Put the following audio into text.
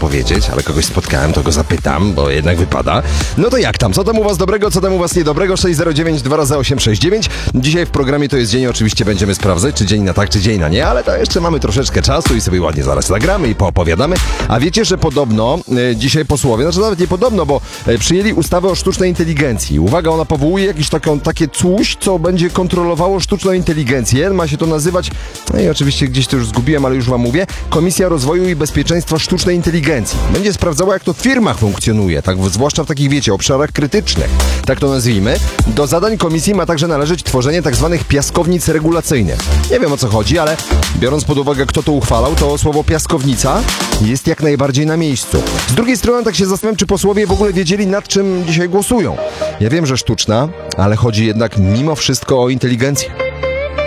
powiedzieć, ale kogoś spotkałem, to go zapytam, bo jednak wypada. No to jak tam? Co tam u was dobrego, co tam u was niedobrego? 609 2x869. Dzisiaj w programie To jest dzień, oczywiście będziemy sprawdzać, czy dzień na tak, czy dzień na nie, ale to jeszcze mamy troszeczkę czasu i sobie ładnie zaraz zagramy i poopowiadamy. A wiecie, że podobno dzisiaj posłowie, znaczy nawet nie podobno, bo przyjęli ustawę o sztucznej inteligencji. Uwaga, ona powołuje jakieś takie coś, co będzie kontrolowało sztuczną inteligencję. Ma się to nazywać, no i oczywiście gdzieś to już zgubiłem, ale już wam mówię, Komisja Rozwoju i Bezpieczeństwa Sztucznej Inteligencji. Będzie sprawdzała, jak to w firmach funkcjonuje, tak zwłaszcza w takich, wiecie, obszarach krytycznych. Tak to nazwijmy. Do zadań komisji ma także należeć tworzenie tak zwanych piaskownic regulacyjnych. Nie wiem, o co chodzi, ale biorąc pod uwagę, kto to uchwalał, to słowo piaskownica jest jak najbardziej na miejscu. Z drugiej strony tak się zastanawiam, czy posłowie w ogóle wiedzieli, nad czym dzisiaj głosują. Ja wiem, że sztuczna, ale chodzi jednak mimo wszystko o inteligencję.